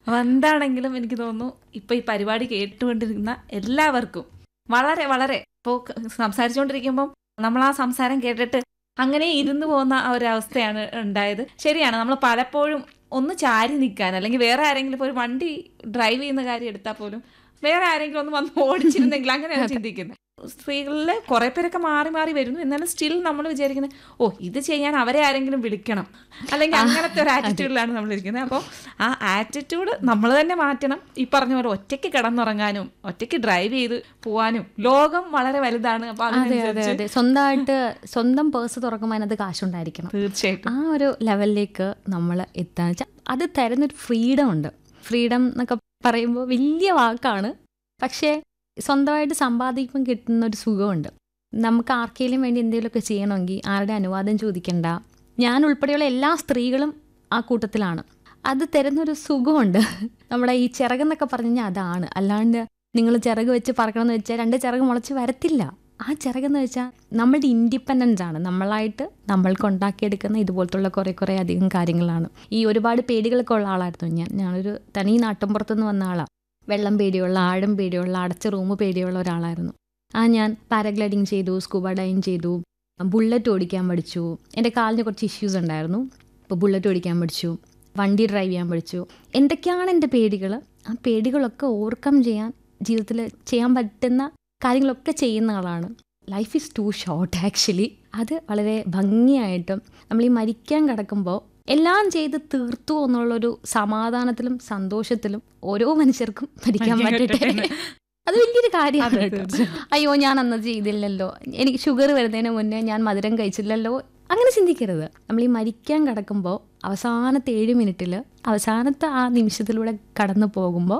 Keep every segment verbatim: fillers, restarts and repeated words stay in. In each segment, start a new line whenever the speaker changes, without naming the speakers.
അപ്പോൾ എന്താണെങ്കിലും എനിക്ക് തോന്നുന്നു ഇപ്പോൾ ഈ പരിപാടി കേട്ടുകൊണ്ടിരിക്കുന്ന എല്ലാവർക്കും വളരെ വളരെ ഇപ്പോൾ സംസാരിച്ചുകൊണ്ടിരിക്കുമ്പം നമ്മൾ ആ സംസാരം കേട്ടിട്ട് അങ്ങനെ ഇരുന്ന് പോകുന്ന ആ ഒരു അവസ്ഥയാണ് ഉണ്ടായത്. ശരിയാണ്, നമ്മൾ പലപ്പോഴും ഒന്ന് ചാരി നിൽക്കാൻ, അല്ലെങ്കിൽ വേറെ ആരെങ്കിലും ഇപ്പോൾ ഒരു വണ്ടി ഡ്രൈവ് ചെയ്യുന്ന കാര്യം എടുത്താൽ പോലും വേറെ ആരെങ്കിലും ഒന്ന് വന്ന് ഓടിച്ചിരുന്നെങ്കിൽ അങ്ങനെയാണ് ചിന്തിക്കുന്നത്. സ്ത്രീകളിൽ കുറെ പേരൊക്കെ മാറി മാറി വരുന്നു, എന്നാലും സ്റ്റിൽ നമ്മൾ വിചാരിക്കുന്നത് ഓ ഇത് ചെയ്യാൻ അവരെ ആരെങ്കിലും വിളിക്കണം, അല്ലെങ്കിൽ അങ്ങനത്തെ ഒരു ആറ്റിറ്റ്യൂഡിലാണ് നമ്മൾ ഇരിക്കുന്നത്. അപ്പോൾ ആ ആറ്റിറ്റ്യൂഡ് നമ്മൾ തന്നെ മാറ്റണം. ഈ പറഞ്ഞ പോലെ ഒറ്റയ്ക്ക് കിടന്നുറങ്ങാനും ഒറ്റയ്ക്ക് ഡ്രൈവ് ചെയ്ത് പോവാനും ലോകം വളരെ വലുതാണ്. അപ്പോൾ
അതെ, സ്വന്തമായിട്ട് സ്വന്തം പേഴ്സ് തുറക്കുമ്പോൾ അതിനകത്ത് കാശുണ്ടായിരിക്കണം.
തീർച്ചയായിട്ടും
ആ ഒരു ലെവലിലേക്ക് നമ്മൾ എത്താന്ന് വെച്ചാൽ അത് തരുന്നൊരു ഫ്രീഡം ഉണ്ട്. ഫ്രീഡം എന്നൊക്കെ പറയുമ്പോൾ വലിയ വാക്കാണ്, പക്ഷേ സ്വന്തമായിട്ട് സമ്പാദിക്കുമ്പം കിട്ടുന്ന ഒരു സുഖമുണ്ട്. നമുക്ക് ആർക്കെങ്കിലും വേണ്ടി എന്തെങ്കിലുമൊക്കെ ചെയ്യണമെങ്കിൽ ആരുടെ അനുവാദം ചോദിക്കണ്ട. ഞാൻ ഉൾപ്പെടെയുള്ള എല്ലാ സ്ത്രീകളും ആ കൂട്ടത്തിലാണ്. അത് തരുന്നൊരു സുഖമുണ്ട്. നമ്മുടെ ഈ ചിറകെന്നൊക്കെ പറഞ്ഞു കഴിഞ്ഞാൽ അതാണ്. അല്ലാണ്ട് നിങ്ങൾ ചിറക് വെച്ച് പറക്കണമെന്ന് വെച്ചാൽ രണ്ട് ചിറക് മുളച്ച് വരത്തില്ല. ആ ചിറകെന്ന് വെച്ചാൽ നമ്മളുടെ ഇൻഡിപെൻഡൻസ് ആണ്. നമ്മളായിട്ട് നമ്മൾക്ക് ഉണ്ടാക്കിയെടുക്കുന്ന ഇതുപോലത്തുള്ള കുറേ കുറേ അധികം കാര്യങ്ങളാണ്. ഈ ഒരുപാട് പേടികളൊക്കെ ഉള്ള ആളായിരുന്നു ഞാൻ. ഞാനൊരു തനി നാട്ടിൻപുറത്തുനിന്ന് വന്ന ആളാണ്. വെള്ളം പേടിയുള്ള, ആഴം പേടിയുള്ള, അടച്ച റൂം പേടിയുള്ള ഒരാളായിരുന്നു. ആ ഞാൻ പാരഗ്ലൈഡിങ് ചെയ്തു, സ്കൂബ ഡൈവിങ് ചെയ്തു, ബുള്ളറ്റ് ഓടിക്കാൻ പഠിച്ചു. എൻ്റെ കാലിന് കുറച്ച് ഇഷ്യൂസ് ഉണ്ടായിരുന്നു, അപ്പോൾ ബുള്ളറ്റ് ഓടിക്കാൻ പഠിച്ചു, വണ്ടി ഡ്രൈവ് ചെയ്യാൻ പഠിച്ചു. എന്തൊക്കെയാണ് എൻ്റെ പേടികൾ, ആ പേടികളൊക്കെ ഓവർകം ചെയ്യാൻ ജീവിതത്തിൽ ചെയ്യാൻ പറ്റുന്ന കാര്യങ്ങളൊക്കെ ചെയ്യുന്ന ആളാണ്. Life is to short actually. അത് വളരെ ഭംഗിയായിട്ടും നമ്മൾ ഈ മരിക്കാൻ കിടക്കുമ്പോൾ എല്ലാം ചെയ്ത് തീർത്തു എന്നുള്ളൊരു സമാധാനത്തിലും സന്തോഷത്തിലും ഓരോ മനുഷ്യർക്കും മരിക്കാൻ പറ്റട്ടെ. അത് വലിയൊരു കാര്യമാണ് കേട്ടോ. അയ്യോ ഞാൻ അന്ന് ചെയ്തില്ലല്ലോ, എനിക്ക് ഷുഗർ വരുന്നതിന് മുന്നേ ഞാൻ മധുരം കഴിച്ചില്ലല്ലോ, അങ്ങനെ ചിന്തിക്കരുത്. നമ്മൾ ഈ മരിക്കാൻ കിടക്കുമ്പോൾ അവസാനത്തെ ഏഴ് മിനിറ്റിൽ അവസാനത്തെ ആ നിമിഷത്തിലൂടെ കടന്നു പോകുമ്പോൾ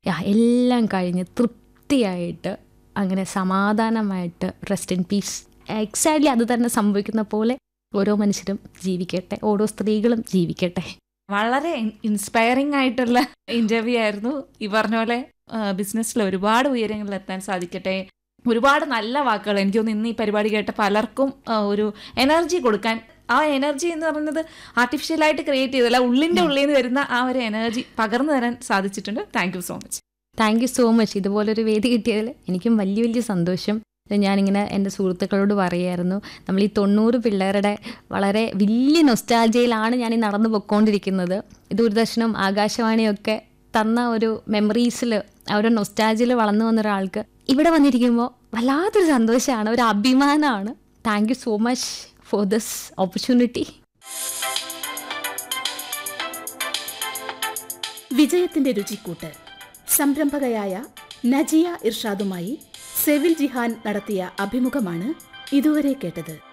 എല്ലാം കഴിഞ്ഞ് തൃപ്തിയായിട്ട് അങ്ങനെ സമാധാനമായിട്ട് റെസ്റ്റ് ഇൻ പീസ്. എക്സാക്ട്ലി അത് തന്നെ സംഭവിക്കുന്ന പോലെ ഓരോ മനുഷ്യരും ജീവിക്കട്ടെ, ഓരോ സ്ത്രീകളും ജീവിക്കട്ടെ.
വളരെ ഇൻസ്പയറിംഗ് ആയിട്ടുള്ള ഇന്റർവ്യൂ ആയിരുന്നു. ഈ പറഞ്ഞ പോലെ ബിസിനസ്സിൽ ഒരുപാട് ഉയരങ്ങളിൽ എത്താൻ സാധിക്കട്ടെ. ഒരുപാട് നല്ല വാക്കുകൾ എനിക്ക് തോന്നുന്നു ഇന്ന് ഈ പരിപാടി കേട്ട പലർക്കും ഒരു എനർജി കൊടുക്കാൻ. ആ എനർജി എന്ന് പറയുന്നത് ആർട്ടിഫിഷ്യലായിട്ട് ക്രിയേറ്റ് ചെയ്തല്ല, ഉള്ളിൻ്റെ ഉള്ളിൽ നിന്ന് വരുന്ന ആ ഒരു എനർജി പകർന്നു തരാൻ സാധിച്ചിട്ടുണ്ട്. Thank you so much.
Thank you so much. ഇതുപോലൊരു വേദി കിട്ടിയതിൽ എനിക്കും വലിയ വലിയ സന്തോഷം. ഞാനിങ്ങനെ എൻ്റെ സുഹൃത്തുക്കളോട് പറയായിരുന്നു, നമ്മൾ ഈ തൊണ്ണൂറ് പിള്ളേരുടെ വളരെ വലിയ നൊസ്റ്റാൾജിയയിലാണ് ഞാൻ ഈ നടന്നു പൊയ്ക്കൊണ്ടിരിക്കുന്നത്. ദൂരദർശനും ആകാശവാണിയൊക്കെ തന്ന ഒരു മെമ്മറീസിൽ, ആ ഒരു നൊസ്റ്റാൾജിയിൽ വളർന്നു വന്ന ഒരാൾക്ക് ഇവിടെ വന്നിരിക്കുമ്പോൾ വല്ലാത്തൊരു സന്തോഷമാണ്, ഒരു അഭിമാനമാണ്. Thank you so much for this opportunity.
വിജയത്തിൻ്റെ രുചിക്കൂട്ട് സംരംഭകയായ നജിയ ഇർഷാദുമായി സെവിൽ ജിഹാൻ നടത്തിയ അഭിമുഖമാണ് ഇതുവരെ കേട്ടത്.